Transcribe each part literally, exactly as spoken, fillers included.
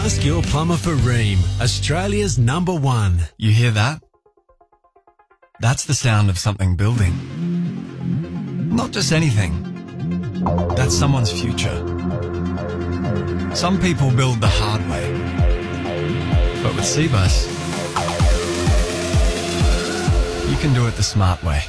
Ask your plumber for Rheem, Australia's number one. You hear that? That's the sound of something building. Not just anything. That's someone's future. Some people build the hard way. But with Cbus, you can do it the smart way.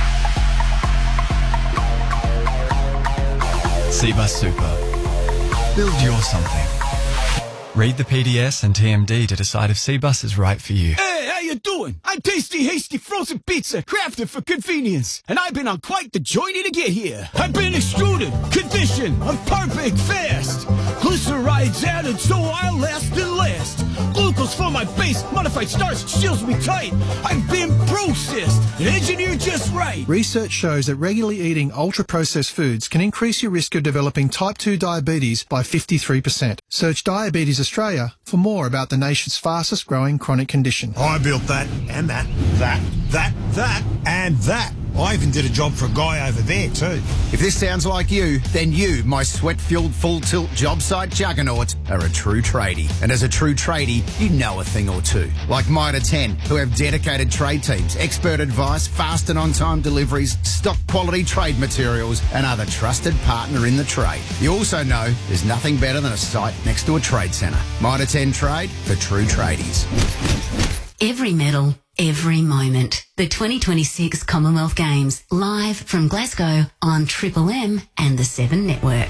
Cbus Super. Build your something. Read the P D S and T M D to decide if Cbus is right for you. Hey, how you doing? I'm Tasty Hasty Frozen Pizza, crafted for convenience. And I've been on quite the journey to get here. I've been extruded, conditioned, I'm perfect fast. Glycerides added so I'll last and last. Glucose for my base, modified starch seals me tight. I've been processed and engineered just right. Research shows that regularly eating ultra-processed foods can increase your risk of developing type two diabetes by fifty-three percent. Search Diabetes Australia for more about the nation's fastest growing chronic condition. I built that, and that, that, that, that, and that. I even did a job for a guy over there too. If this sounds like you, then you, my sweat-filled full-tilt job site juggernaut, are a true tradie. And as a true tradie, you know a thing or two. Like Mitre ten, who have dedicated trade teams, expert advice, fast and on-time deliveries, stock quality trade materials, and other trusted partner in the trade. You also know there's nothing better than a site next to a trade centre. Mitre ten Trade for true tradies. Every medal, every moment. The twenty twenty-six Commonwealth Games, live from Glasgow on Triple M and the Seven Network.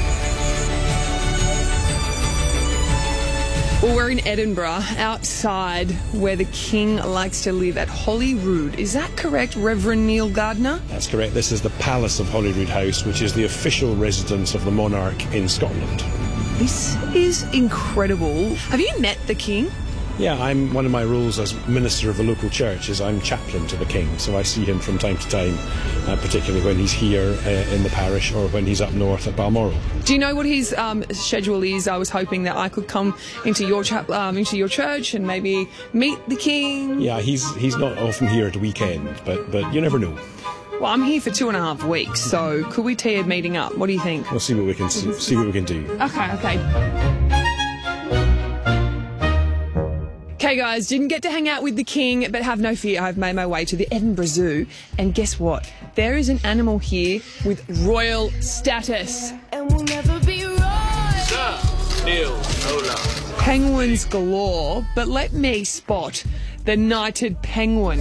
Well, we're in Edinburgh, outside where the King likes to live at Holyrood. Is that correct, Reverend Neil Gardner? That's correct. This is the Palace of Holyrood House, which is the official residence of the monarch in Scotland. This is incredible. Have you met the King? Yeah, I'm one of my roles as minister of the local church is I'm chaplain to the King, so I see him from time to time, uh, particularly when he's here uh, in the parish or when he's up north at Balmoral. Do you know what his um, schedule is? I was hoping that I could come into your cha- um, into your church and maybe meet the King. Yeah, he's he's not often here at the weekend, but but you never know. Well, I'm here for two and a half weeks, so could we tee a meeting up? What do you think? We'll see what we can see, see what we can do. Okay, okay. Okay, guys, didn't get to hang out with the King, but have no fear, I've made my way to the Edinburgh Zoo, and guess what? There is an animal here with royal status. And we'll never be royal. Sir Neil Hola. Penguins galore, but let me spot the knighted penguin.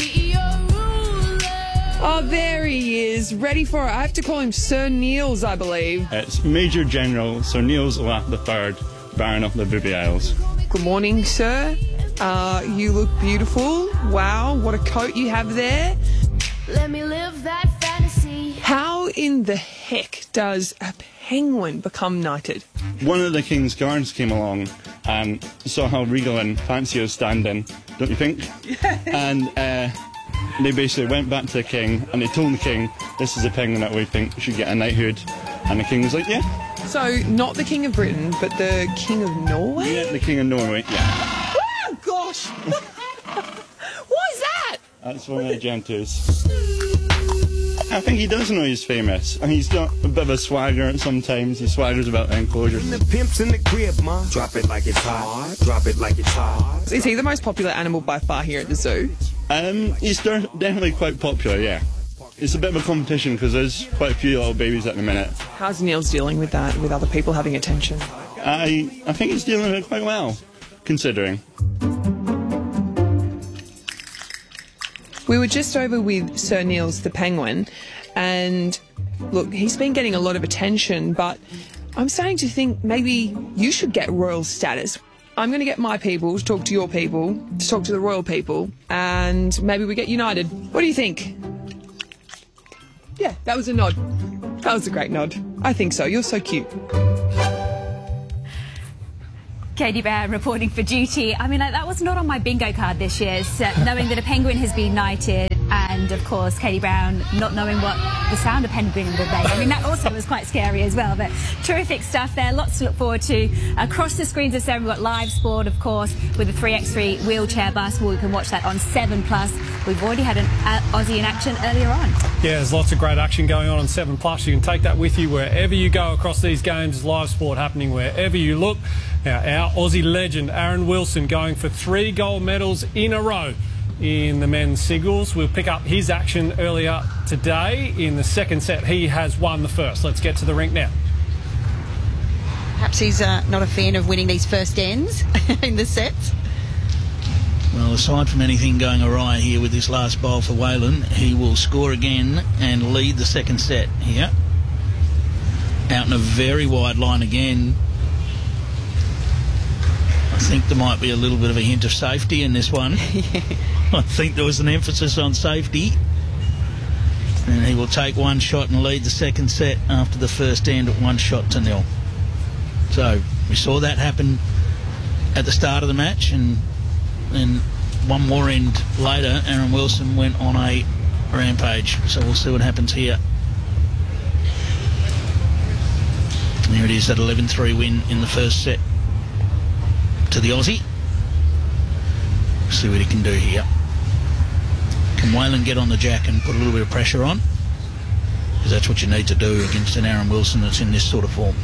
Oh, there he is, ready for it. I have to call him Sir Niels, I believe. It's Major General Sir Niels Olaf the third, Baron of the Booby Isles. Good morning, sir. Uh, you look beautiful. Wow, what a coat you have there. Let me live that fantasy. How in the heck does a penguin become knighted? One of the King's guards came along and saw how regal and fancy I was standing, don't you think? Yeah. And uh, they basically went back to the King and they told the King, this is a penguin that we think should get a knighthood. And the King was like, yeah. So, not the King of Britain, but the King of Norway? Yeah, the King of Norway, yeah. Oh, gosh! What is that? That's one of the gentos. I think he does know he's famous, and he's got a bit of a swagger sometimes. He swaggers about the enclosures. The pimp's in the crib, ma. Drop it like it's hot. Drop it like it's hot. Is he the most popular animal by far here at the zoo? Um, he's definitely quite popular, yeah. It's a bit of a competition because there's quite a few little babies at the minute. How's Niels dealing with that, with other people having attention? I I think he's dealing with it quite well, considering. We were just over with Sir Niels the penguin, and look, he's been getting a lot of attention, but I'm starting to think maybe you should get royal status. I'm going to get my people to talk to your people, to talk to the royal people, and maybe we get united. What do you think? Yeah, that was a nod. That was a great nod. I think so. You're so cute. Katie Brown reporting for duty. I mean, like, that was not on my bingo card this year, so knowing that a penguin has been knighted, and of course Katie Brown not knowing what the sound of penguin would make. I mean, that also was quite scary as well, but terrific stuff there. Lots to look forward to. Across the screens of Seven, we've got live sport, of course, with the three by three wheelchair basketball. You can watch that on Seven Plus. We've already had an uh, Aussie in action earlier on. Yeah, there's lots of great action going on on Seven Plus. You can take that with you wherever you go across these games. There's live sport happening wherever you look. Now, our Aussie legend, Aaron Wilson, going for three gold medals in a row in the men's singles. We'll pick up his action earlier today in the second set. He has won the first. Let's get to the rink now. Perhaps he's uh, not a fan of winning these first ends in the sets. Well, aside from anything going awry here with this last bowl for Whalen, he will score again and lead the second set here. Out in a very wide line again. I think there might be a little bit of a hint of safety in this one. Yeah. I think there was an emphasis on safety. And he will take one shot and lead the second set after the first end at one shot to nil. So we saw that happen at the start of the match, and then one more end later, Aaron Wilson went on a rampage. So we'll see what happens here. There it is, that eleven three win in the first set to the Aussie. See what he can do here. Can Whalen get on the jack and put a little bit of pressure on? Because that's what you need to do against an Aaron Wilson that's in this sort of form.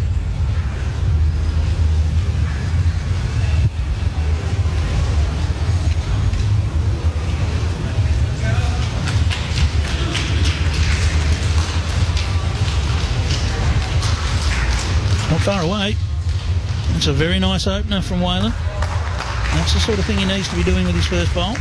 Not far away. It's a very nice opener from Whalen. That's the sort of thing he needs to be doing with his first bowl.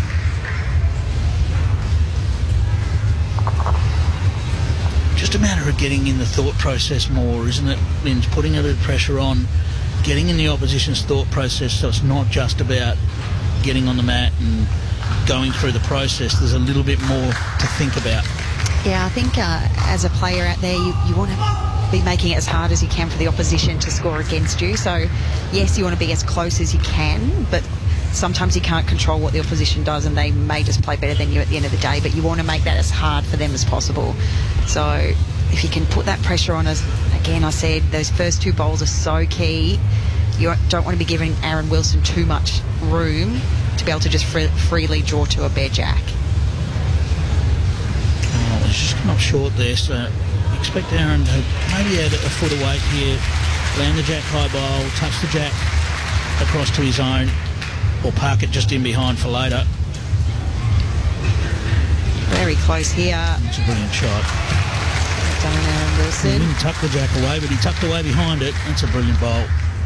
Just a matter of getting in the thought process more, isn't it? Means putting a bit of pressure on, getting in the opposition's thought process, so it's not just about getting on the mat and going through the process. There's a little bit more to think about. Yeah, I think uh, as a player out there, you, you want to be making it as hard as you can for the opposition to score against you. So, yes, you want to be as close as you can, but sometimes you can't control what the opposition does, and they may just play better than you at the end of the day, but you want to make that as hard for them as possible. So if you can put that pressure on us, again, I said, those first two bowls are so key. You don't want to be giving Aaron Wilson too much room to be able to just free, freely draw to a bare jack. Oh, he's just come up short there, so expect Aaron to maybe add a foot of weight here, land the jack high bowl, touch the jack across to his own, or park it just in behind for later. Very close here. It's a brilliant shot. Done Aaron Wilson. He didn't tuck the jack away, but he tucked away behind it. That's a brilliant bowl.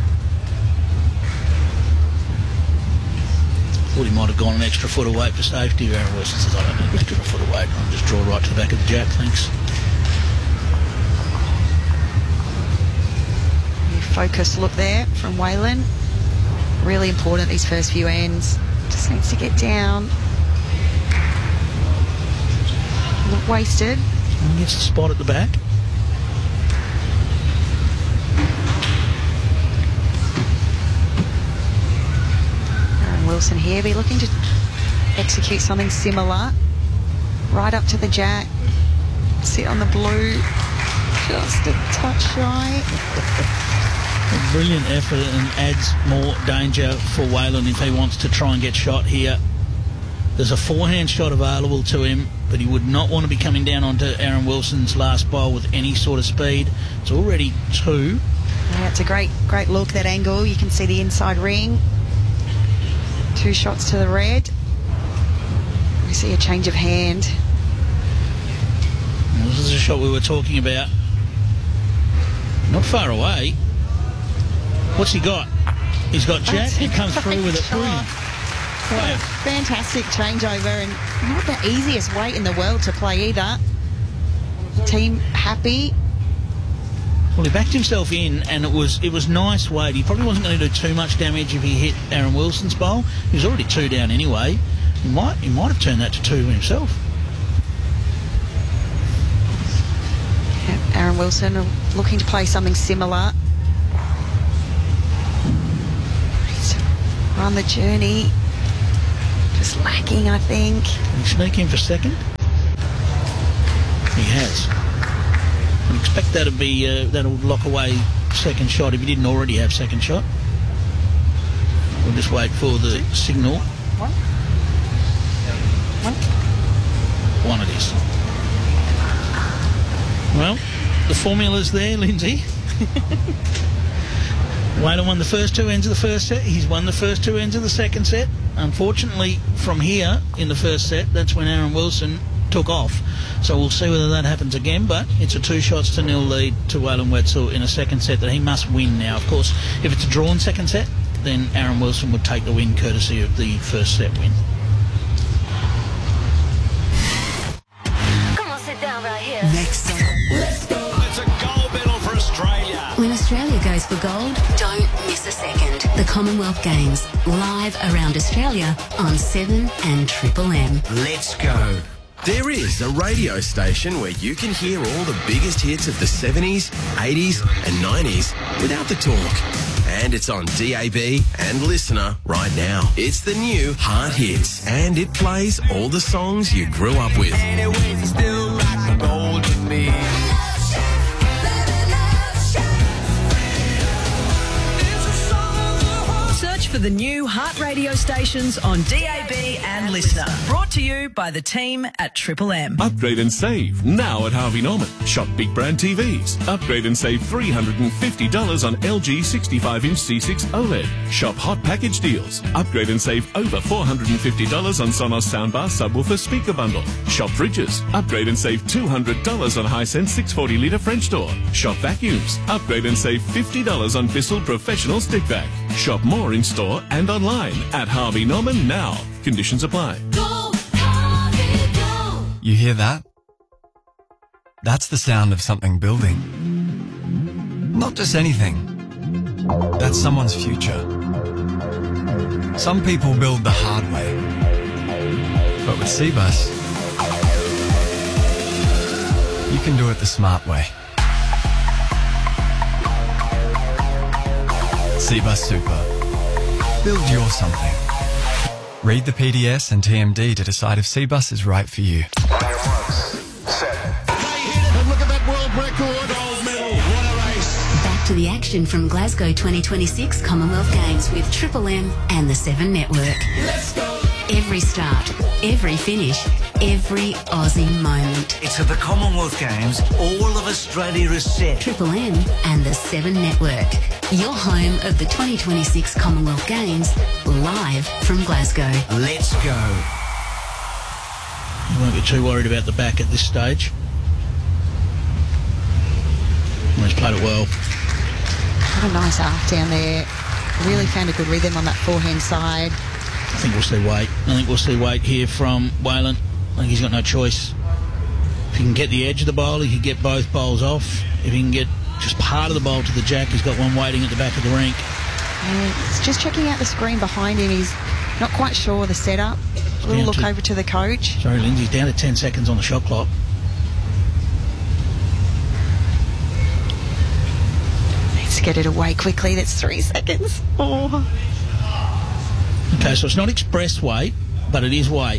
Thought he might have gone an extra foot of weight for safety. Aaron Wilson says, I don't need an extra foot of weight. I'll just draw right to the back of the jack, thanks. Focused look there from Whalen. Really important, these first few ends. Just needs to get down. Look wasted. And gets the spot at the back. Aaron Wilson here, be looking to execute something similar. Right up to the jack. Sit on the blue. Just a touch shy. A brilliant effort, and adds more danger for Whalen if he wants to try and get shot here. There's a forehand shot available to him, but he would not want to be coming down onto Aaron Wilson's last bowl with any sort of speed. It's already two. Yeah, it's a great, great look, that angle. You can see the inside ring. Two shots to the red. We see a change of hand. Well, this is a shot we were talking about. Not far away. What's he got? He's got Jack. He comes through with it. Brilliant. Wow. Fantastic changeover, and not the easiest weight in the world to play either. Team happy. Well, he backed himself in, and it was it was nice weight. He probably wasn't going to do too much damage if he hit Aaron Wilson's bowl. He was already two down anyway. He might he might have turned that to two himself. Yep, Aaron Wilson looking to play something similar. On the journey, just lacking, I think. Can he sneak in for second? He has. I expect that'll be uh, that'll lock away second shot if he didn't already have second shot. We'll just wait for the signal. One. One. One it is. Well, the formula's there, Lindsay. Wayland won the first two ends of the first set. He's won the first two ends of the second set. Unfortunately, from here in the first set, that's when Aaron Wilson took off. So we'll see whether that happens again, but it's a two shots to nil lead to Wayland Wetzel in a second set that he must win now. Of course, if it's a drawn second set, then Aaron Wilson would take the win courtesy of the first set win. Come on, sit down right here. Next up. Let's go. It's a gold medal for Australia. When Australia goes for gold, don't miss a second. The Commonwealth Games, live around Australia on seven and Triple M. Let's go. There is a radio station where you can hear all the biggest hits of the seventies, eighties and nineties without the talk. And it's on D A B and Listener right now. It's the new Heart Hits, and it plays all the songs you grew up with. Anyways, it's still like gold to me. Search for the new Heart radio stations on D A B and Listener. Brought to you by the team at Triple M. Upgrade and save now at Harvey Norman. Shop big brand T Vs. Upgrade and save three hundred fifty dollars on L G sixty-five inch C six OLED. Shop hot package deals. Upgrade and save over four hundred fifty dollars on Sonos soundbar subwoofer speaker bundle. Shop fridges. Upgrade and save two hundred dollars on Hisense six hundred forty litre French door. Shop vacuums. Upgrade and save fifty dollars on Bissell Professional Stick Vac. Shop more in store and online at Harvey Norman now. Conditions apply. Go, Harvey, go. You hear that? That's the sound of something building. Not just anything. That's someone's future. Some people build the hard way. But with Cbus, you can do it the smart way. Cbus Super. Build your something. Read the P D S and T M D to decide if Cbus is right for you. And look at that world record. Gold medal. What a race. Back to the action from Glasgow twenty twenty-six Commonwealth Games with Triple M and the Seven Network. Let's go. Every start, every finish, every Aussie moment. It's at the Commonwealth Games. All of Australia is set. Triple M and the Seven Network. Your home of the twenty twenty-six Commonwealth Games, live from Glasgow. Let's go. You won't get too worried about the back at this stage. He's played it well. What a nice arc down there. Really found a good rhythm on that forehand side. I think we'll see weight. I think we'll see weight here from Wayland. I think he's got no choice. If he can get the edge of the bowl, he can get both bowls off. If he can get just part of the bowl to the jack, he's got one waiting at the back of the rink. And he's just checking out the screen behind him. He's not quite sure of the setup. A little look to, over to the coach. Sorry, Lindsay's down to ten seconds on the shot clock. Needs to get it away quickly. That's three seconds. Oh. Okay, so it's not express weight, but it is weight.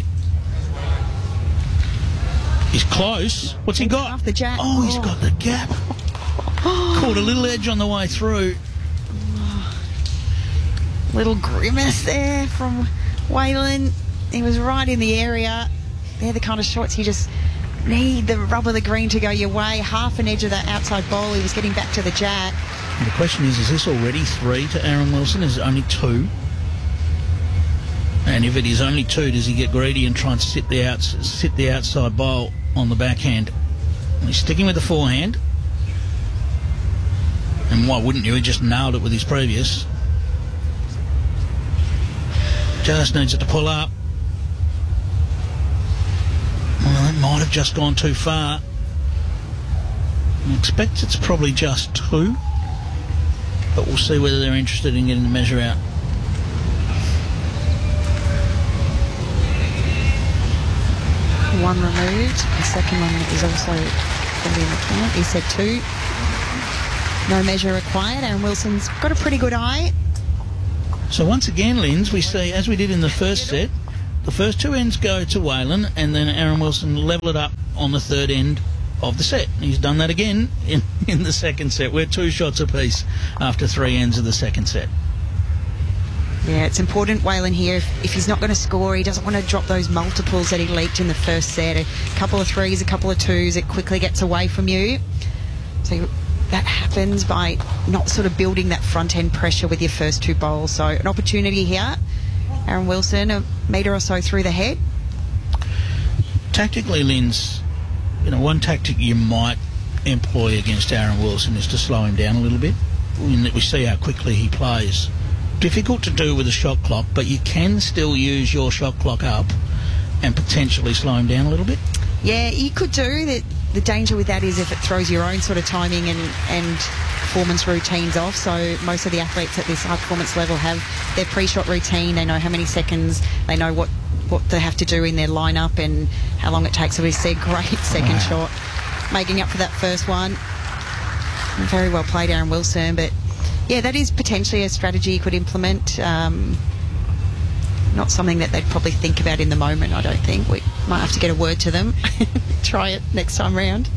He's close. What's he got? Off the jack. Oh, he's got the gap. Caught a little edge on the way through. Little grimace there from Wayland. He was right in the area. They're the kind of shots you just need the rub of the green to go your way. Half an edge of that outside bowl. He was getting back to the jack. And the question is, is this already three to Aaron Wilson? Is it only two? And if it is only two, does he get greedy and try and sit the outs sit the outside bowl on the backhand? And he's sticking with the forehand. And why wouldn't you? He just nailed it with his previous. Just needs it to pull up. Well, it might have just gone too far. I expect it's probably just two. But we'll see whether they're interested in getting the measure out. One removed. The second one is also going to be in the count. He said two. No measure required. Aaron Wilson's got a pretty good eye. So once again, Linz, we see, as we did in the first set, the first two ends go to Wayland, and then Aaron Wilson level it up on the third end of the set. He's done that again in, in the second set. We're two shots apiece after three ends of the second set. Yeah, it's important, Wayland, here. If, if he's not going to score, he doesn't want to drop those multiples that he leaked in the first set. A couple of threes, a couple of twos, it quickly gets away from you. So that happens by not sort of building that front end pressure with your first two bowls. So an opportunity here. Aaron Wilson, a metre or so through the head. Tactically, Lynn's, you know, one tactic you might employ against Aaron Wilson is to slow him down a little bit, in that we see how quickly he plays. Difficult to do with a shot clock, but you can still use your shot clock up and potentially slow him down a little bit. Yeah, you could do that. The danger with that is if it throws your own sort of timing and, and performance routines off. So most of the athletes at this high performance level have their pre-shot routine. They know how many seconds, they know what, what they have to do in their lineup and how long it takes. So we see a great second wow. shot, making up for that first one. Very well played, Aaron Wilson. But yeah, that is potentially a strategy you could implement. Um, not something that they'd probably think about in the moment, I don't think. We might have to get a word to them. Try it next time round.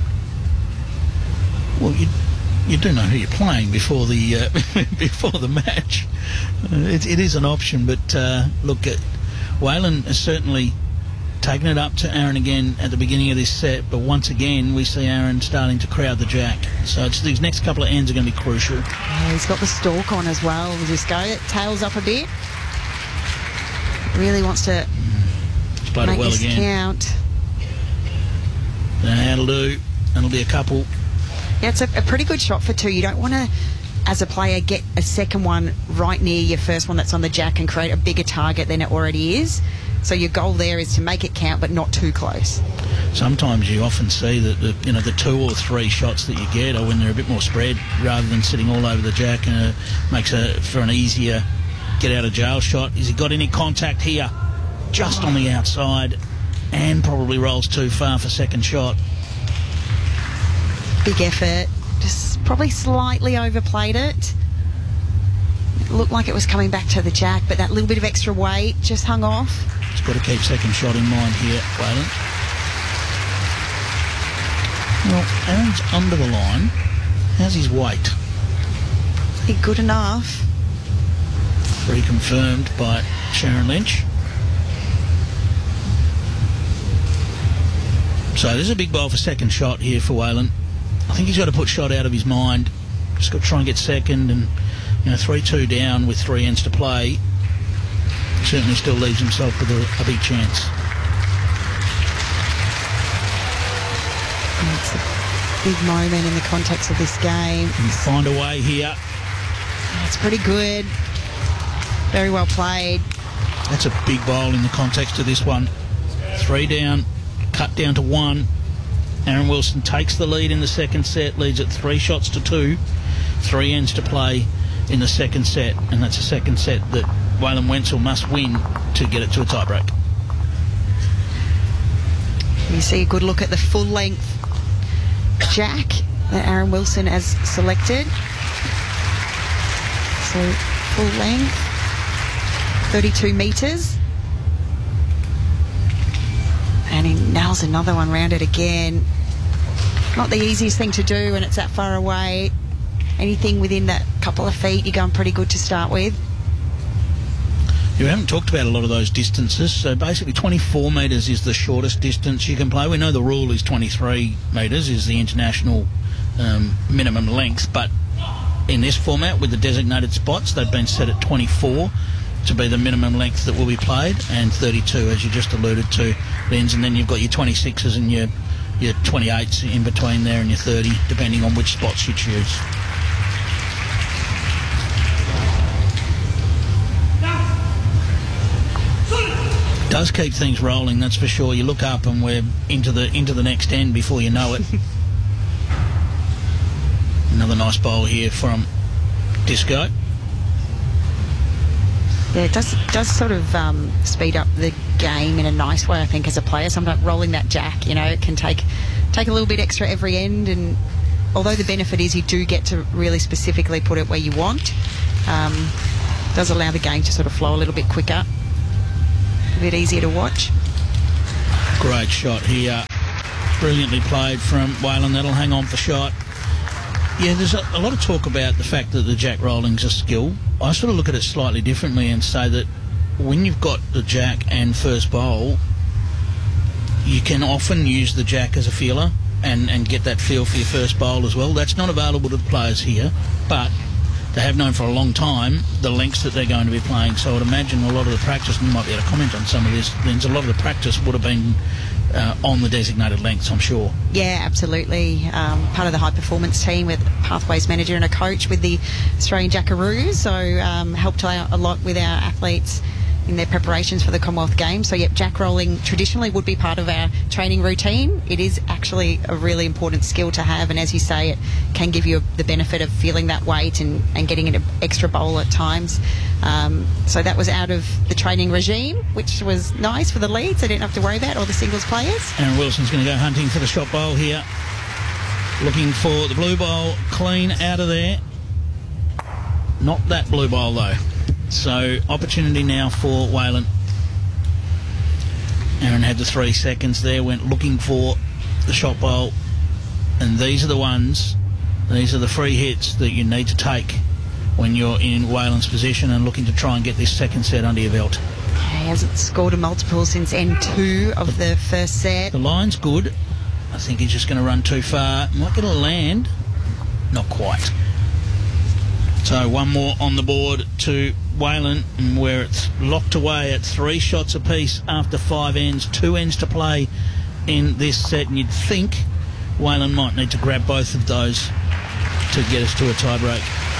Well, you you do know who you're playing before the uh, before the match. Uh, it, it is an option, but uh, look, at Whalen has certainly taken it up to Aaron again at the beginning of this set, but once again we see Aaron starting to crowd the jack. So it's, these next couple of ends are going to be crucial. Yeah, he's got the stalk on as well. We'll just go. It tails up a bit. Really wants to He's played make it well this again. count. Don't know how to do. That'll be a couple. Yeah, it's a, a pretty good shot for two. You don't want to, as a player, get a second one right near your first one that's on the jack and create a bigger target than it already is. So your goal there is to make it count, but not too close. Sometimes you often see that the you know the two or three shots that you get are when they're a bit more spread rather than sitting all over the jack, and it makes a for an easier get out of jail shot. Has he got any contact here? Just on the outside, and probably rolls too far for second shot. Big effort. Just probably slightly overplayed it. It looked like it was coming back to the jack, but that little bit of extra weight just hung off. He's got to keep second shot in mind here, Whalen. Well, Aaron's under the line. How's his weight? I think good enough. Reconfirmed by Sharon Lynch. So there's a big bowl for second shot here for Whalen. I think he's got to put shot out of his mind. Just got to try and get second, and you know, three two down with three ends to play. Certainly still leaves himself with a, a big chance. And it's a big moment in the context of this game. And find a way here. It's pretty good. Very well played. That's a big bowl in the context of this one. Three down, cut down to one. Aaron Wilson takes the lead in the second set, leads at three shots to two. Three ends to play in the second set, and that's a second set that Whalen Wenzel must win to get it to a tiebreak. You see a good look at the full length jack that Aaron Wilson has selected. So full length, thirty-two metres. And he nails another one round it again. Not the easiest thing to do when it's that far away. Anything within that couple of feet, you're going pretty good to start with. You haven't talked about a lot of those distances. So basically twenty-four metres is the shortest distance you can play. We know the rule is twenty-three metres is the international um, minimum length, but in this format with the designated spots, they've been set at twenty-four to be the minimum length that will be played, and thirty-two, as you just alluded to, Linz, and then you've got your twenty-sixes and your, your twenty-eights in between there and your thirty, depending on which spots you choose. Does keep things rolling, that's for sure. You look up and we're into the into the next end before you know it. Another nice bowl here from Disco. Yeah, it does does sort of um, speed up the game in a nice way, I think, as a player. Sometimes rolling that jack, you know, it can take take a little bit extra every end, and although the benefit is you do get to really specifically put it where you want, um, it does allow the game to sort of flow a little bit quicker, a bit easier to watch. Great shot here. Brilliantly played from Whalen. That'll hang on for shot. Yeah, there's a, a lot of talk about the fact that the jack rolling's a skill. I sort of look at it slightly differently and say that when you've got the jack and first bowl, you can often use the jack as a feeler and, and get that feel for your first bowl as well. That's not available to the players here, but they have known for a long time the lengths that they're going to be playing. So I'd imagine a lot of the practice, and you might be able to comment on some of this, Linz, a lot of the practice would have been uh, on the designated lengths, I'm sure. Yeah, absolutely. Um, part of the high performance team with Pathways manager and a coach with the Australian Jackaroos, so um, helped out a lot with our athletes in their preparations for the Commonwealth Games. So, yep, jack rolling traditionally would be part of our training routine. It is actually a really important skill to have, and as you say, it can give you the benefit of feeling that weight and, and getting an extra bowl at times. Um, so that was out of the training regime, which was nice for the leads. They didn't have to worry about all the singles players. Aaron Wilson's going to go hunting for the shot bowl here. Looking for the blue bowl clean out of there. Not that blue bowl, though. So, opportunity now for Whalen. Aaron had the three seconds there, went looking for the shot bowl. And these are the ones, these are the free hits that you need to take when you're in Whalen's position and looking to try and get this second set under your belt. He hasn't scored a multiple since N two of the first set. The line's good. I think he's just going to run too far. Might get a land. Not quite. So one more on the board to Whalen, where it's locked away at three shots apiece after five ends. Two ends to play in this set, and you'd think Whalen might need to grab both of those to get us to a tie break.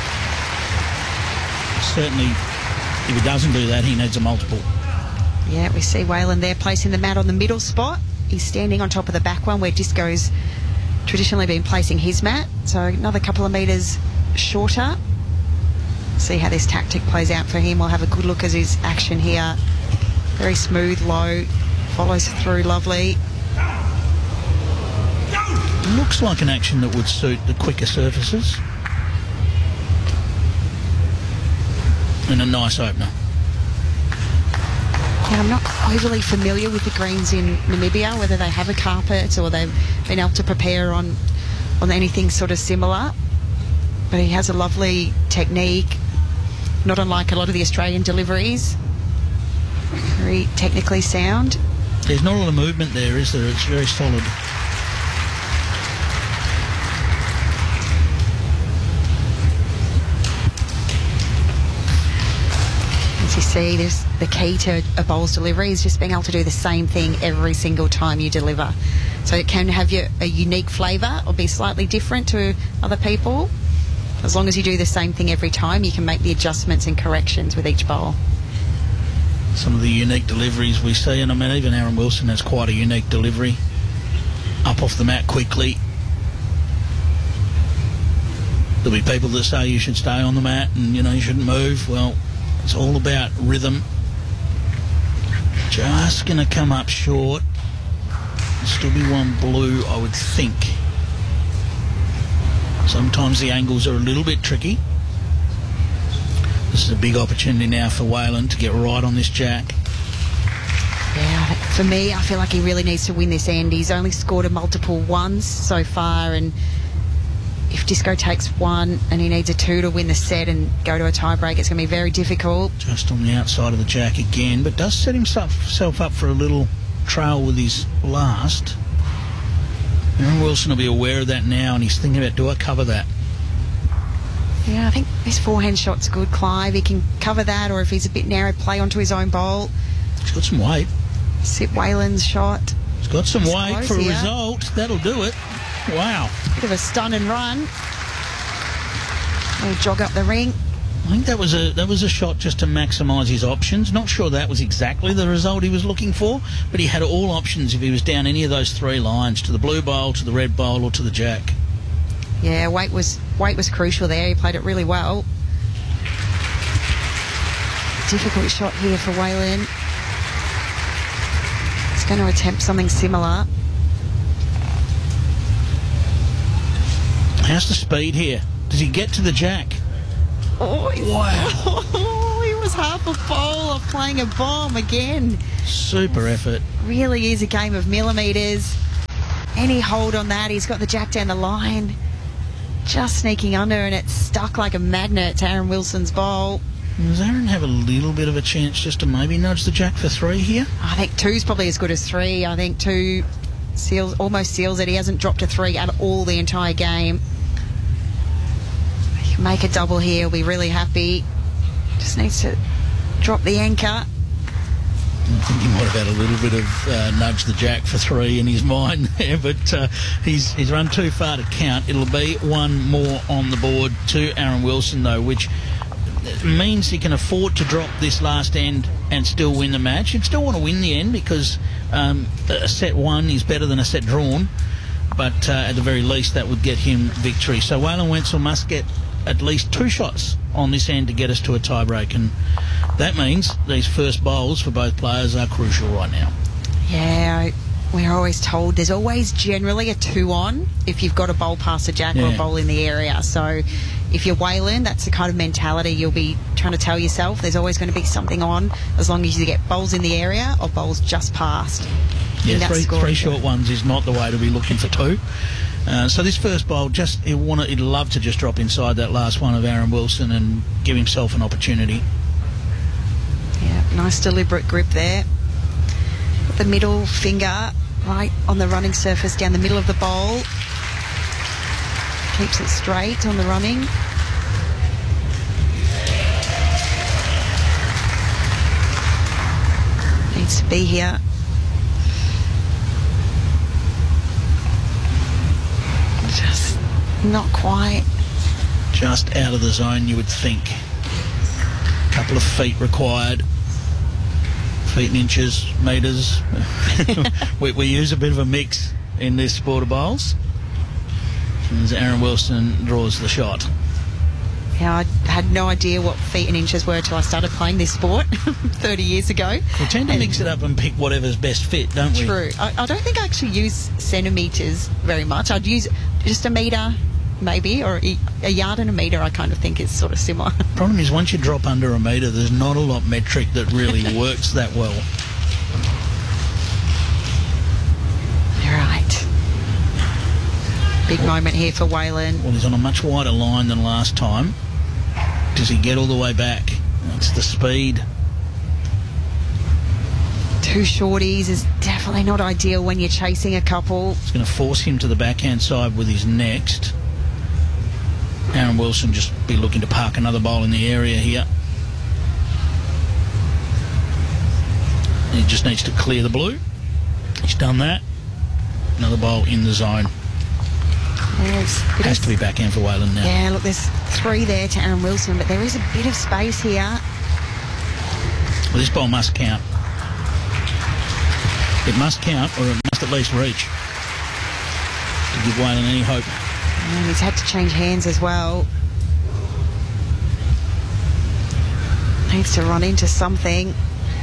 Certainly, if he doesn't do that, he needs a multiple. Yeah, we see Whalen there placing the mat on the middle spot. He's standing on top of the back one where Disco's traditionally been placing his mat. So another couple of metres shorter. See how this tactic plays out for him. We'll have a good look at his action here. Very smooth, low, follows through lovely. Looks like an action that would suit the quicker surfaces. And a nice opener. Yeah, I'm not overly familiar with the greens in Namibia, whether they have a carpet or they've been able to prepare on, on anything sort of similar. But he has a lovely technique, not unlike a lot of the Australian deliveries. Very technically sound. There's not a lot of movement there, is there? It's very solid. As you see, there's the key to a bowl's delivery is just being able to do the same thing every single time you deliver. So it can have your, a unique flavour or be slightly different to other people. As long as you do the same thing every time, you can make the adjustments and corrections with each bowl. Some of the unique deliveries we see, and I mean, even Aaron Wilson has quite a unique delivery. Up off the mat quickly. There'll be people that say you should stay on the mat and, you know, you shouldn't move. Well, it's all about rhythm. Just going to come up short. There'll still be one blue, I would think. Sometimes the angles are a little bit tricky. This is a big opportunity now for Whalen to get right on this jack. Yeah, for me, I feel like he really needs to win this end. He's only scored a multiple once so far, and if Disco takes one and he needs a two to win the set and go to a tie break, it's going to be very difficult. Just on the outside of the jack again, but does set himself up for a little trail with his last. Aaron Wilson will be aware of that now, and he's thinking about, do I cover that? Yeah, I think his forehand shot's good, Clive. He can cover that, or if he's a bit narrow, play onto his own bowl. He's got some weight. Sit Whalen's shot. He's got some He's weight for a here. result. That'll do it. Wow. Bit of a stun and run. He'll jog up the ring. I think that was a that was a shot just to maximise his options. Not sure that was exactly the result he was looking for, but he had all options if he was down any of those three lines, to the blue bowl, to the red bowl, or to the jack. Yeah, weight was weight was crucial there. He played it really well. Difficult shot here for Whalen. He's going to attempt something similar. How's the speed here? Does he get to the jack? Oh, wow. Oh, he was half a bowl of playing a bomb again. Super effort. Really is a game of millimetres. Any hold on that, he's got the jack down the line. Just sneaking under, and it's stuck like a magnet to Aaron Wilson's bowl. Does Aaron have a little bit of a chance just to maybe nudge the jack for three here? I think two's probably as good as three. I think two seals, almost seals it. He hasn't dropped a three at all the entire game. He can make a double here. He'll be really happy. Just needs to drop the anchor. I think he might have had a little bit of uh, nudge the jack for three in his mind there, but uh, he's he's run too far to count. It'll be one more on the board to Aaron Wilson, though, which means he can afford to drop this last end and still win the match. He'd still want to win the end because um, a set one is better than a set drawn, but uh, at the very least that would get him victory. So Waylon Wetzel must get at least two shots on this end to get us to a tie-break, and that means these first bowls for both players are crucial right now. Yeah, we're always told there's always generally a two on if you've got a bowl past a jack Yeah. or a bowl in the area. So if you're Waylon, that's the kind of mentality you'll be trying to tell yourself. There's always going to be something on as long as you get bowls in the area or bowls just past. Yeah, in that three, scoring three field. short ones is not the way to be looking for two. Uh, so this first bowl, just he'll want to, he'd love to just drop inside that last one of Aaron Wilson and give himself an opportunity. Yeah, nice deliberate grip there. Put the middle finger right on the running surface down the middle of the bowl. Keeps it straight on the running. Needs to be here. Just not quite. Just out of the zone, you would think. A couple of feet required. Feet and inches, metres. we, we use a bit of a mix in this sport of bowls. As Aaron Wilson draws the shot. Yeah, I had no idea what feet and inches were until I started playing this sport thirty years ago. We tend to mix it up and pick whatever's best fit, don't we? True. I, I don't think I actually use centimetres very much. I'd use just a metre, maybe, or a, a yard and a metre. I kind of think is sort of similar. Problem is, once you drop under a metre, there's not a lot metric that really works that well. Right. Big moment here for Waylon. Well, he's on a much wider line than last time. Does he get all the way back? That's the speed. Two shorties is definitely not ideal when you're chasing a couple. It's going to force him to the backhand side with his next. Aaron Wilson just be looking to park another bowl in the area here. He just needs to clear the blue. He's done that. Another bowl in the zone. Yes, it Has is- to be backhand for Waylon now. Yeah, look, there's three there to Aaron Wilson, but there is a bit of space here. Well, this bowl must count. It must count, or it must at least reach to give Waylon any hope. And he's had to change hands as well. Needs to run into something.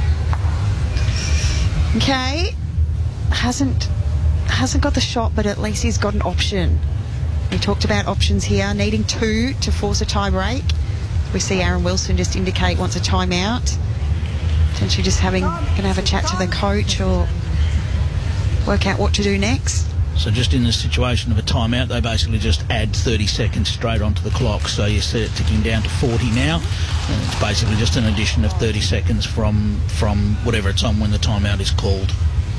Okay. Hasn't hasn't got the shot, but at least he's got an option. We talked about options here, needing two to force a tie break. We see Aaron Wilson just indicate wants a timeout. Potentially just having going to have a chat to the coach or work out what to do next. So just in the situation of a timeout, they basically just add thirty seconds straight onto the clock. So you see it ticking down to forty now. And it's basically just an addition of thirty seconds from, from whatever it's on when the timeout is called.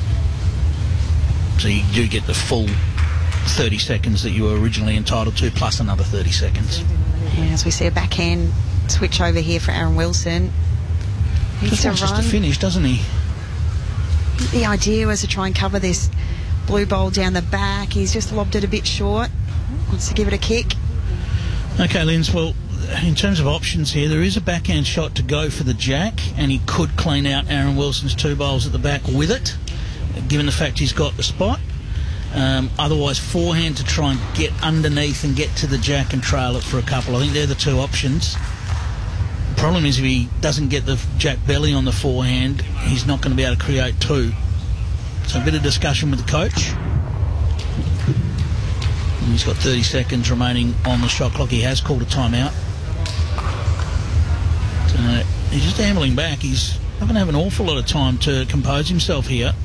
So you do get the full thirty seconds that you were originally entitled to, plus another thirty seconds. Yeah, as we see a backhand switch over here for Aaron Wilson. Needs Just to wants us to run. finish, doesn't he? The idea was to try and cover this blue bowl down the back. He's just lobbed it a bit short. Wants to give it a kick. Okay, Linz, well, in terms of options here, there is a backhand shot to go for the jack, and he could clean out Aaron Wilson's two bowls at the back with it, given the fact he's got the spot. Um, otherwise, forehand to try and get underneath and get to the jack and trail it for a couple. I think they're the two options. The problem is if he doesn't get the jack belly on the forehand, he's not going to be able to create two. So a bit of discussion with the coach. And he's got thirty seconds remaining on the shot clock. He has called a timeout. So he's just ambling back. He's not going to have an awful lot of time to compose himself here.